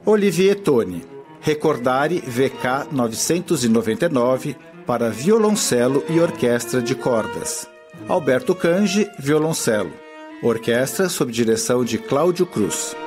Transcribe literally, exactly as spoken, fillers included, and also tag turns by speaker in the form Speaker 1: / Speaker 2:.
Speaker 1: Olivier Toni, Recordare V K novecentos e noventa e nove para violoncelo e orquestra de cordas. Alberto Cange, violoncelo. Orquestra sob direção de Cláudio Cruz.